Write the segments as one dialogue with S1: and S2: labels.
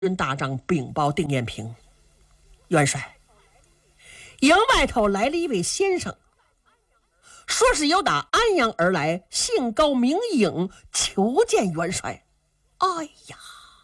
S1: 军大帐禀报定彦平，元帅，营外头来了一位先生，说是由打安阳而来，姓高名颖，求见元帅。哎呀，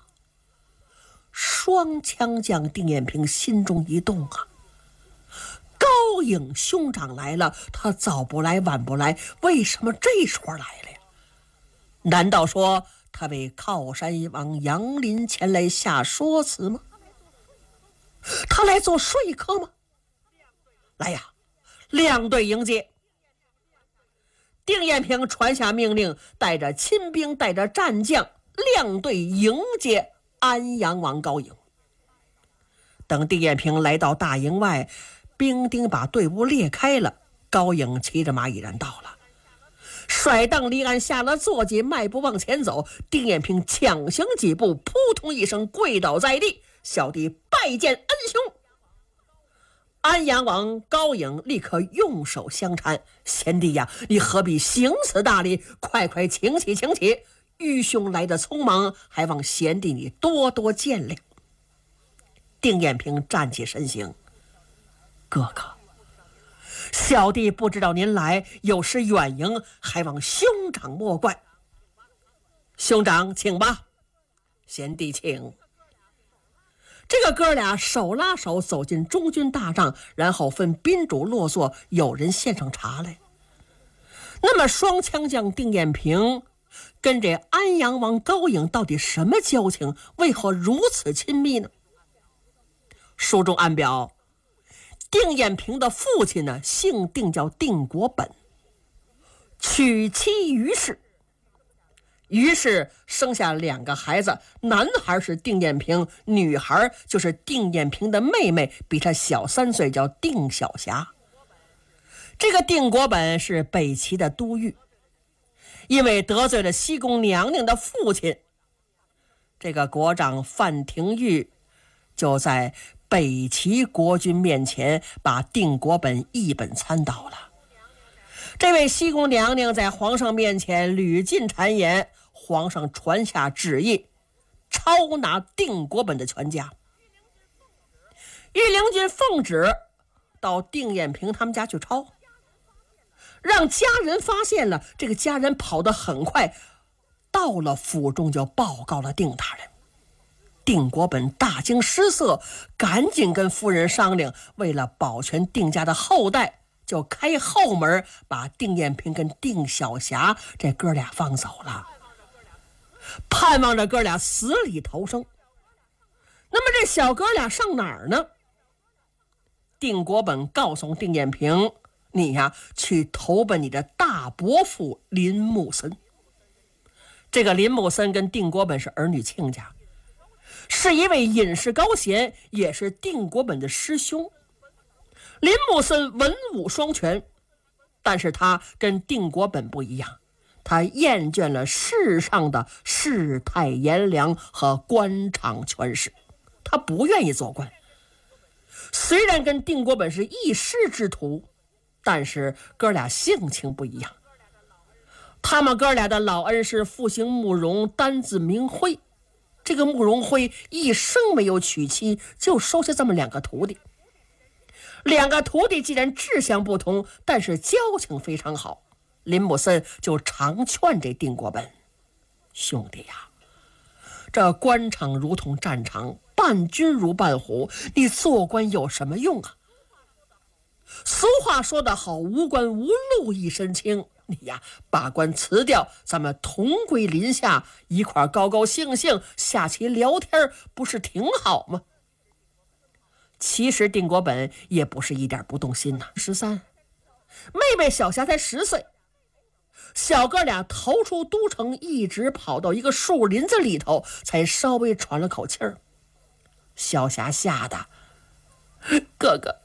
S1: 双枪将定彦平心中一动啊，高颖兄长来了，他早不来晚不来，为什么这时候来了呀？难道说他为靠山王杨林前来下说辞吗？他来做说客吗？来呀，亮队迎接。定彦平传下命令，带着亲兵，带着战将，亮队迎接安阳王高颖。等定彦平来到大营外，兵丁把队伍列开了，高颖骑着马已然到了，甩蹬离鞍，下了坐骑，迈步往前走。定彦平抢行几步，扑通一声跪倒在地，小弟拜见恩兄。安阳王高颖立刻用手相搀，贤弟呀，你何必行此大礼？快快请起请起，愚兄来得匆忙，还望贤弟你多多见谅。定彦平站起身形，哥哥，小弟不知道您来，有失远迎，还望兄长莫怪。兄长请吧。贤弟请。这个哥俩手拉手走进中军大帐，然后分宾主落座，有人献上茶来。那么双枪将定彦平跟这安阳王高颖到底什么交情？为何如此亲密呢？书中暗表，定彦平的父亲呢，姓定，叫定国本，娶妻于氏，于是生下2个孩子，男孩是定彦平，女孩就是定彦平的妹妹，比他小3岁，叫定小霞。这个定国本是北齐的都尉，因为得罪了西宫娘娘的父亲，这个国长范廷玉就在北齐国君面前把定国本一本参倒了。这位西宫娘娘在皇上面前屡进谗言，皇上传下旨意，抄拿定国本的全家。御林军奉旨到定彦平他们家去抄，让家人发现了，这个家人跑得很快，到了府中就报告了定大人。定国本大惊失色，赶紧跟夫人商量，为了保全定家的后代，就开后门把定彦平跟定小霞这哥俩放走了，盼望着哥俩死里逃生。那么这小哥俩上哪儿呢？定国本告诉定彦平，你呀去投奔你的大伯父林木森。这个林木森跟定国本是儿女亲家，是一位隐士高贤，也是定国本的师兄。林木森文武双全，但是他跟定国本不一样，他厌倦了世上的世态炎凉和官场权势，他不愿意做官。虽然跟定国本是一师之徒，但是哥俩性情不一样。他们哥俩的老恩师复姓慕容，单字明辉。这个慕容辉一生没有娶妻，就收下这么2个徒弟。2个徒弟既然志向不同，但是交情非常好，林木森就常劝这定国本，兄弟呀，这官场如同战场，伴君如伴虎，你做官有什么用啊？俗话说得好，无官无禄一身轻，你呀把官辞掉，咱们同归林下，一块高高兴兴下棋聊天，不是挺好吗？其实定国本也不是一点不动心呐。13，妹妹小霞才10岁，小哥俩逃出都城，一直跑到一个树林子里头，才稍微喘了口气儿。小霞吓得，哥哥，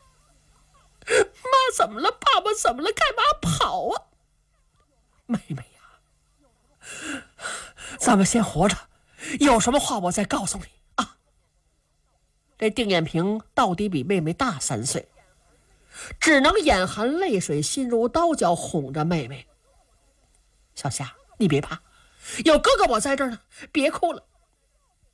S1: 妈怎么了？爸爸怎么了？干嘛跑啊？妹妹呀，咱们先活着，有什么话我再告诉你啊。这定彦平到底比妹妹大3岁，只能眼含泪水，心如刀绞，哄着妹妹。小霞，你别怕，有哥哥我在这儿呢，别哭了。